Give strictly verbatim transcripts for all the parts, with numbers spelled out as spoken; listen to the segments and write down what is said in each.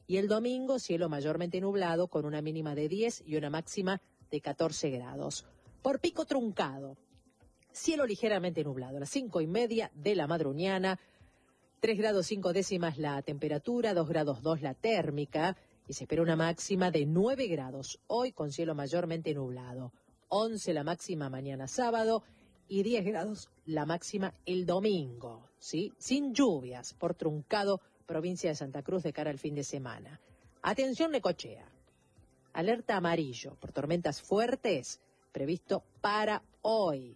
Y el domingo, cielo mayormente nublado con una mínima de diez y una máxima de catorce grados. Por Pico Truncado, cielo ligeramente nublado a las cinco y media de la madrugada, tres grados cinco décimas la temperatura, dos grados dos la térmica y se espera una máxima de nueve grados hoy con cielo mayormente nublado, once la máxima mañana sábado y diez grados la máxima el domingo, ¿sí? Sin lluvias por Truncado, provincia de Santa Cruz de cara al fin de semana. Atención Necochea, alerta amarillo por tormentas fuertes previsto para hoy.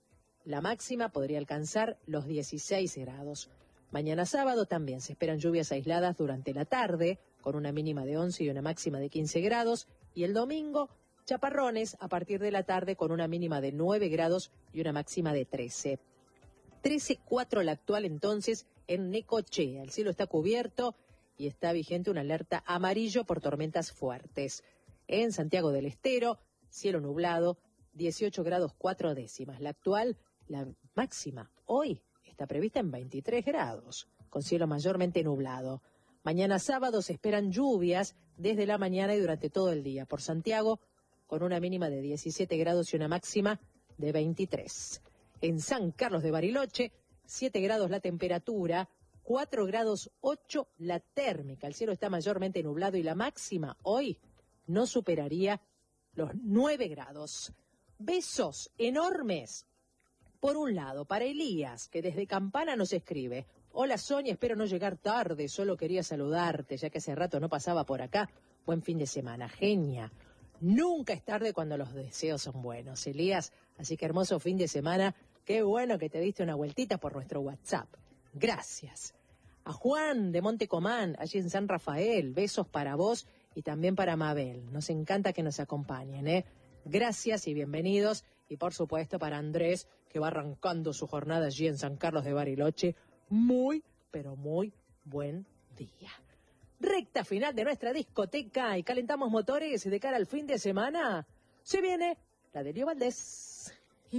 La máxima podría alcanzar los dieciséis grados. Mañana sábado también se esperan lluvias aisladas durante la tarde, con una mínima de once y una máxima de quince grados. Y el domingo, chaparrones a partir de la tarde con una mínima de nueve grados y una máxima de trece. trece cuatro la actual entonces en Necochea. El cielo está cubierto y está vigente una alerta amarillo por tormentas fuertes. En Santiago del Estero, cielo nublado, dieciocho grados cuatro décimas. La actual, la máxima, hoy está prevista en veintitrés grados, con cielo mayormente nublado. Mañana sábado se esperan lluvias desde la mañana y durante todo el día. Por Santiago, con una mínima de diecisiete grados y una máxima de veintitrés. En San Carlos de Bariloche, siete grados la temperatura, cuatro grados ocho la térmica. El cielo está mayormente nublado y la máxima hoy no superaría los nueve grados. Besos enormes. Por un lado, para Elías, que desde Campana nos escribe. Hola Sonia, espero no llegar tarde, solo quería saludarte, ya que hace rato no pasaba por acá. Buen fin de semana, genia. Nunca es tarde cuando los deseos son buenos, Elías. Así que hermoso fin de semana. Qué bueno que te diste una vueltita por nuestro WhatsApp. Gracias. A Juan de Montecomán, allí en San Rafael, besos para vos y también para Mabel. Nos encanta que nos acompañen, ¿eh? Gracias y bienvenidos. Y por supuesto para Andrés, que va arrancando su jornada allí en San Carlos de Bariloche. Muy, pero muy buen día. Recta final de nuestra discoteca y calentamos motores de cara al fin de semana. Se viene la de Elio Valdés.